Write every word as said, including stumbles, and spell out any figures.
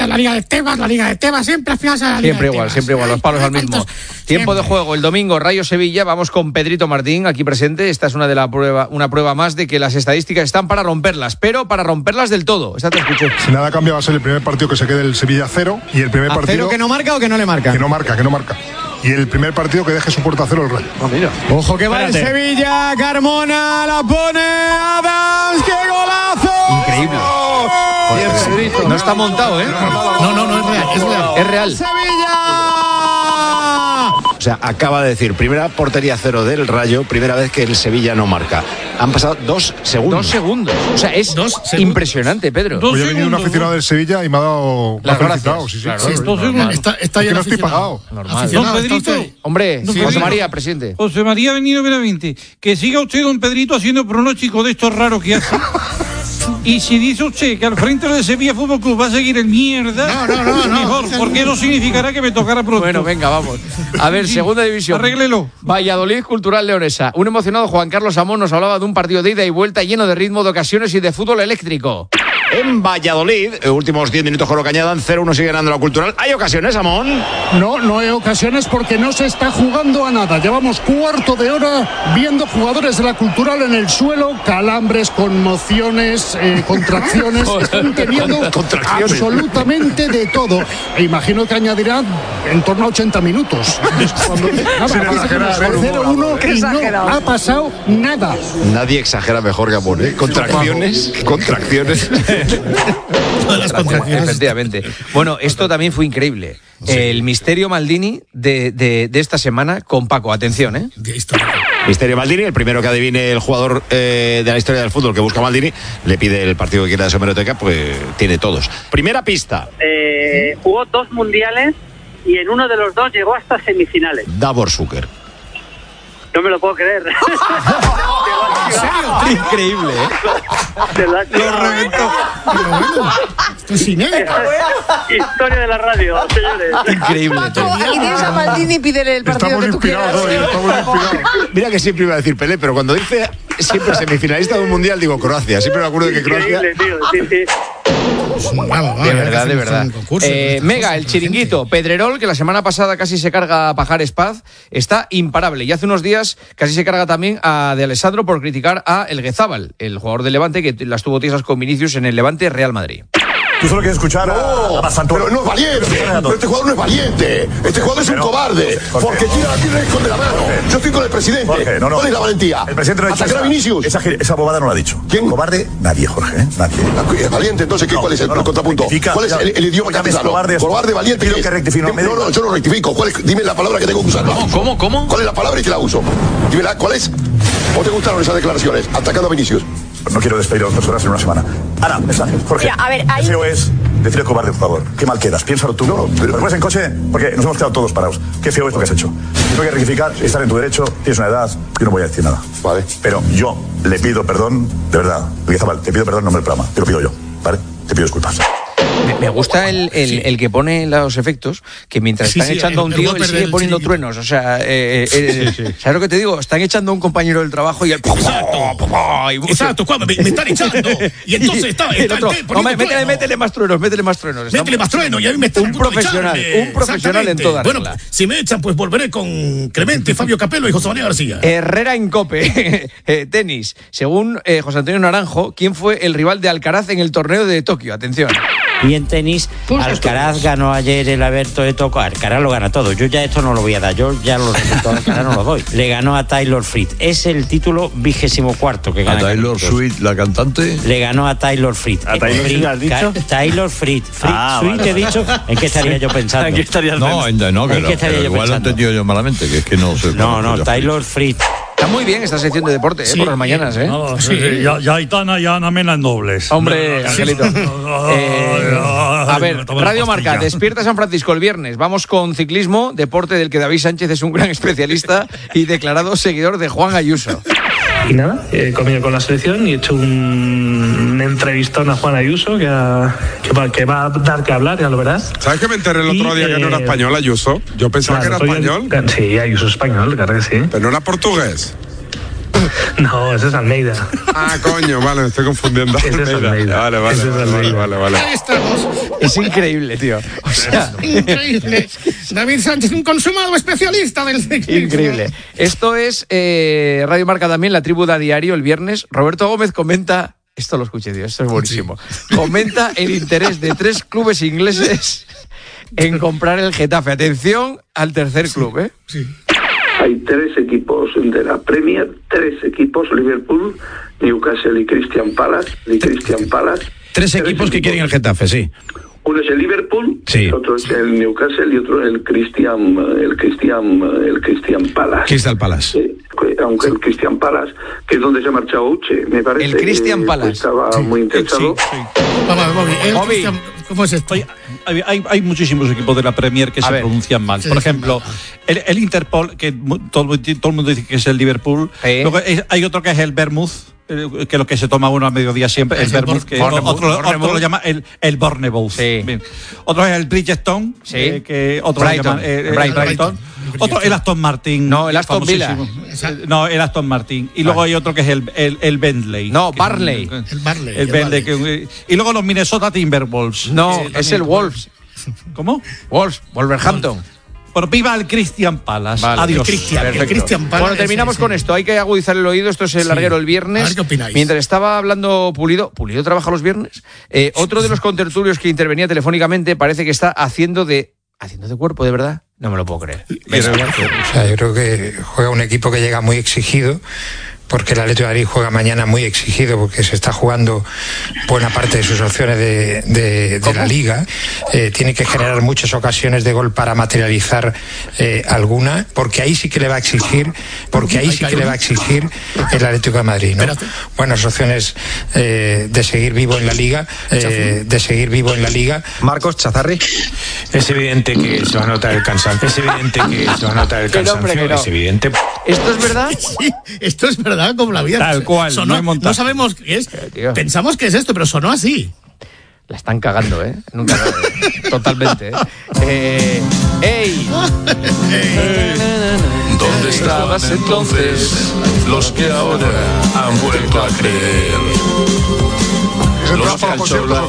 la Liga de Tebas, la Liga de Tebas, siempre al final sale la Liga Siempre de igual, Tebas. siempre igual, los palos al mismo. Tiempo de juego, el domingo, Rayo Sevilla, vamos con Pedrito Martín, aquí presente. Esta es una de la prueba, una prueba más de que las estadísticas están para romperlas, pero para romperlas del todo. Esta te escucho. Si nada cambia, va a ser el primer partido que se quede el Sevilla cero y el primer ¿A partido cero que no marca o que no le marca? que no marca, que no marca. Y el primer partido que deje su puerta a cero el Rayo. Oh, mira. Ojo que va el Espérate. Sevilla, Carmona la pone Adams, ¡qué golazo! Increíble. Joder, no está montado, ¿eh? No, no, no es real, es real. Es real. ¡Sevilla! O sea, acaba de decir, primera portería cero del Rayo, primera vez que el Sevilla no marca. Han pasado dos segundos. Dos segundos. O sea, es Dos segundos. impresionante, Pedro. Dos Hoy ha venido un segundos, aficionado del Sevilla y me ha dado. Me ha Las felicitado, gracias. sí, sí. Claro, Sí, dos normal. segundos. Está, está Es ya que el no estoy aficionado. pagado. Normal. Aficionado, Don está Pedrito. usted. Hombre, Don José Pedrito. María, presidente. José María Venido Benavente, que siga usted, don Pedrito, haciendo pronóstico de estos raros que hace. Y si dice usted que al frente de Sevilla Fútbol Club va a seguir el mierda, No, no, no, no. mejor, porque eso significará que me tocará pronto. Bueno, venga, vamos. A ver, Sí, segunda división. arréglelo. Valladolid Cultural Leonesa. Un emocionado Juan Carlos Amón nos hablaba de un partido de ida y vuelta lleno de ritmo, de ocasiones y de fútbol eléctrico. En Valladolid, eh, últimos diez minutos con lo que añadan, cero uno sigue ganando la Cultural. ¿Hay ocasiones, Amón? No, no hay ocasiones porque no se está jugando a nada. Llevamos cuarto de hora viendo jugadores de la Cultural en el suelo, calambres, conmociones, eh, contracciones. Están teniendo Contracciones. absolutamente de todo. E imagino que añadirán en torno a ochenta minutos. Cuando, nada, Sin aquí exagerar, seguimos ¿eh? cero uno y no ha pasado nada. Nadie exagera mejor que Amón, ¿eh? Contracciones, contracciones. Todas las contracciones. Efectivamente. Bueno, esto también fue increíble. El misterio Maldini de, de, de esta semana con Paco. Atención, ¿eh? De historia. Misterio Maldini, el primero que adivine el jugador eh, de la historia del fútbol que busca Maldini, le pide el partido que quiera de su hemeroteca, pues tiene todos. Primera pista, Eh, jugó dos mundiales y en uno de los dos llegó hasta semifinales. Davor Zucker. No me lo puedo creer. Increíble, ¿eh? Te lo has tirado. Pero bueno, esto es inédito. Historia de la radio, señores. Increíble. Paco, aquí tienes a Maldini y pídele el partido Estamos que tú quieras. inspirados hoy, estamos inspirados. Mira que siempre iba a decir Pelé, pero cuando dice siempre semifinalista de un mundial, digo Croacia. Siempre me acuerdo de que Croacia... Increíble, tío. Sí, sí. Vamos, vamos, De verdad, de hacemos verdad. un concurso, Eh, estas Mega, cosas, el la chiringuito. gente. Pedrerol, que la semana pasada casi se carga a Pajares Paz, está imparable. Y hace unos días casi se carga también a De Alessandro por criticar a El Guezábal, el jugador del Levante que las tuvo tiesas con Vinicius en el Levante Real Madrid. Tú solo quieres escuchar a, a Bastante. Pero no es valiente, pero este jugador no es valiente. Este jugador es un Pero, cobarde. Jorge. Porque tira aquí y esconde la mano. Yo estoy con el presidente. Jorge, no, no. ¿Cuál es la valentía? El presidente no ha dicho ¿Atacar a esa- Vinicius? Esa, esa bobada no lo ha dicho. ¿Quién? Cobarde, nadie, Jorge, ¿eh? Nadie. ¿Es valiente entonces? ¿qué, No, ¿Cuál es el no, no. contrapunto? Rectifica, ¿Cuál es ya. el, el idioma No llames castellano? cobarde a su- Cobarde, valiente. Pido ¿qué que es? rectifique, no me No, no, digas. yo no rectifico. ¿Cuál es? Dime la palabra que tengo que usar. ¿Cómo, cómo, cómo? ¿Cuál es la palabra y te la uso? Dime la, ¿cuál es? ¿O te gustaron esas declaraciones? Atacando a Vinicius. No quiero despedir a dos personas en una semana. Ana, mensaje. Jorge. Mira, a ver, hay- Qué feo es decirle cobarde, por favor. Qué mal quedas. Piénsalo tú. No, pero- Pero pones en coche porque nos hemos quedado todos parados. Qué feo es lo que has hecho. Tengo que rectificar, estar en tu derecho, tienes una edad, yo no voy a decir nada. Vale. Pero yo le pido perdón, de verdad. Guizabal, te pido perdón en nombre del programa. Te lo pido yo, ¿vale? Te pido disculpas. Me, me gusta el, el, el que pone los efectos, que mientras Sí, están sí, echando a un el- el tío, él Whopper sigue del poniendo chiringuito. truenos. O sea, eh, eh, eh, ¿sabes lo que te digo? Están echando a un compañero del trabajo y el... Exacto. Exacto, cuando me, me están echando. Y entonces está, el está otro, el té no, poniendo métele, trueno. métele más truenos, métele más truenos. Está- Métele más trueno y a mí me están Un a punto de profesional, echarme. un profesional en Exactamente. toda Bueno, regla. si me echan, pues volveré con Clemente, Fabio Capello y José María García. Herrera en Cope, eh, tenis. Según eh, José Antonio Naranjo, ¿quién fue el rival de Alcaraz en el torneo de Tokio? Atención. Y en tenis, Alcaraz ganó ayer el Abierto de Tokio. Alcaraz lo gana todo. Yo ya esto no lo voy a dar. Yo ya los resultados de Alcaraz no los doy. Le ganó a Taylor Fritz. Es el título vigésimo cuarto que A gana. Taylor Swift, la cantante. Le ganó a Taylor Fritz. ¿A Taylor Swift has dicho? Ca- Taylor Fritz. Fritz Ah, Swift vale, he dicho. ¿En qué estaría yo pensando? ¿En qué estarías No, en- no, que ¿En no, qué estaría que yo igual lo he pensando? entendido yo malamente, que es que no sé. No, no, Taylor Fritz. Está muy bien esta sección de deporte, eh, por las mañanas, ¿eh? No, sí, ya, ya Aitana y Ana Mena en dobles. Hombre, No, no, Angelito. sí. Eh, a Ay, ver, me tomo la Radio Marca, pastilla. despierta San Francisco el viernes. Vamos con ciclismo, deporte del que David Sánchez es un gran especialista y declarado seguidor de Juan Ayuso. Y nada, he comido con la selección y he hecho un, un entrevistón a Juan Ayuso que, ha- que, va, que va a dar que hablar, ya lo verás. ¿Sabes que me enteré el otro Y, día que no era eh, español, Ayuso? Yo pensaba Claro, que era soy el- español. Sí, Ayuso es español, claro que sí. Pero no era portugués. No, ese es Almeida. Ah, coño, vale, me estoy confundiendo. Ese es Almeida. Vale, vale, Ese es vale, Almeida. vale, vale, vale. Estamos. Es increíble, tío. O sea, Increíble. David Sánchez, un consumado especialista del ciclismo. increíble. Esto es eh, Radio Marca también, la tribu de a diario, el viernes. Roberto Gómez comenta, esto lo escuché, tío, esto es buenísimo. Sí. Comenta el interés de tres clubes ingleses en comprar el Getafe. Atención al tercer sí, club, ¿eh? Sí. Hay tres equipos de la Premier, tres equipos, Liverpool, Newcastle y Crystal Palace, y Crystal Palace. Tres, tres equipos, equipos que quieren el Getafe, sí. Uno es el Liverpool, sí. Otro es el Newcastle y otro el Christian, el Christian, el Christian Palace. Crystal Palace. Eh, aunque el Christian Palace, que es donde se ha marchado Uche, me parece. El Christian eh, Palace. Estaba sí. muy interesado. Sí, sí. Vamos, Bobby, el Bobby. Christian, ¿cómo es esto? Hay, hay, hay muchísimos equipos de la Premier que a se ver. pronuncian mal. Sí, Por sí, ejemplo, sí. el, el Interpol, que todo, todo el mundo dice que es el Liverpool. ¿Eh? Luego es, hay otro que es el Bournemouth, que es lo que se toma uno al mediodía siempre, el, el Bournemouth, que Bournemouth, otro, Bournemouth. otro lo llama el, el Bournemouth. Sí. Bien. Otro es el Bridgestone, sí. eh, que otro Brighton. lo llaman eh, Brighton. el Brighton. Otro el Aston Martin. No, el Aston Villa. No, el Aston Martin. Y luego hay otro que es el, el, el Bentley. No, Barley. El Barley. El, el Bentley. Que, y luego los Minnesota Timberwolves. No, es el Wolves. ¿Cómo? Wolves, Wolverhampton. Bueno, viva el Christian Palace. Vale. Adiós. El Christian, el Christian Palace. Bueno, terminamos sí, con sí. esto. Hay que agudizar el oído. Esto es el sí. larguero el viernes. A ver qué opináis. Mientras estaba hablando Pulido, ¿Pulido trabaja los viernes? Eh, otro de los contertulios que intervenía telefónicamente parece que está haciendo de haciendo de cuerpo, de verdad. No me lo puedo creer. Yo creo, o sea, yo creo que juega un equipo que llega muy exigido, porque el Atlético de Madrid juega mañana muy exigido, porque se está jugando buena parte de sus opciones de, de, de la Liga. Eh, tiene que generar muchas ocasiones de gol para materializar eh, alguna, porque ahí sí que le va a exigir, porque ahí sí que le va a exigir el Atlético de Madrid, ¿no? Buenas opciones eh, de seguir vivo en la Liga, eh, de seguir vivo en la Liga. Marcos Chazarri. Es evidente que se va a notar el cansancio. Es evidente que se va a notar el cansancio. Hombre, no. Es evidente. ¿Esto es verdad? Sí, esto es verdad, como la vida. Tal cual, sonó, no, no sabemos qué es. Tío. Pensamos que es esto, pero sonó así. La están cagando, ¿eh? Nunca. Totalmente, ¿eh? eh ¡Ey! ¿Dónde estabas entonces los que ahora han vuelto a creer? Los que al cholo